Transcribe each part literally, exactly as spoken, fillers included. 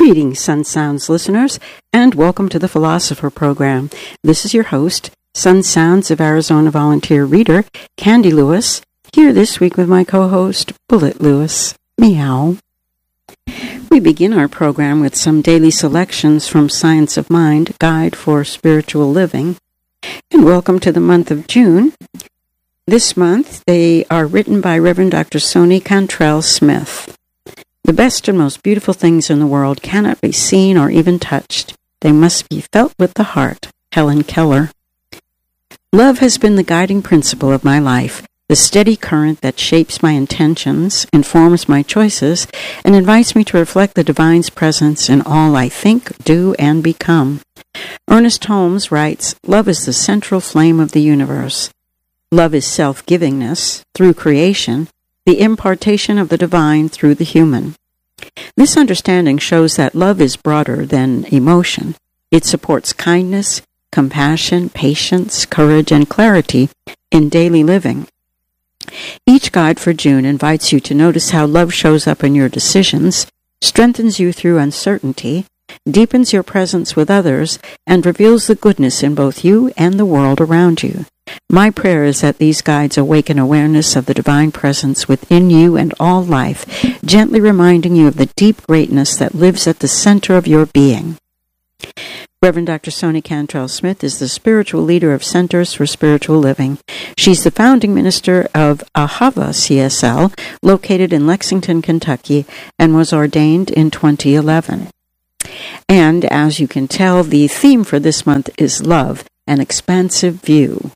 Greetings, Sun Sounds listeners, and welcome to the Philosopher Program. This is your host, Sun Sounds of Arizona volunteer reader, Candy Lewis, here this week with my co-host, Bullet Lewis. Meow. We begin our program with some daily selections from Science of Mind, Guide for Spiritual Living, and welcome to the month of June. This month, they are written by Reverend Doctor Sony Cantrell Smith. The best and most beautiful things in the world cannot be seen or even touched. They must be felt with the heart. Helen Keller. Love has been the guiding principle of my life, the steady current that shapes my intentions, informs my choices, and invites me to reflect the divine's presence in all I think, do, and become. Ernest Holmes writes, "Love is the central flame of the universe. Love is self-givingness through creation, the impartation of the divine through the human." This understanding shows that love is broader than emotion. It supports kindness, compassion, patience, courage, and clarity in daily living. Each guide for June invites you to notice how love shows up in your decisions, strengthens you through uncertainty, deepens your presence with others, and reveals the goodness in both you and the world around you. My prayer is that these guides awaken awareness of the divine presence within you and all life, gently reminding you of the deep greatness that lives at the center of your being. Reverend Doctor Sony Cantrell Smith is the spiritual leader of Centers for Spiritual Living. She's the founding minister of Ahava C S L, located in Lexington, Kentucky, and was ordained in twenty eleven. And as you can tell, the theme for this month is love, an expansive view.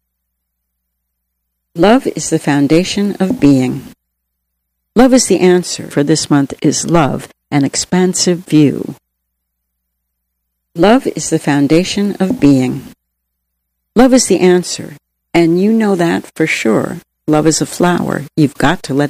Love is the foundation of being. Love is the answer for this month is love, an expansive view. Love is the foundation of being. Love is the answer, and you know that for sure. Love is a flower. You've got to let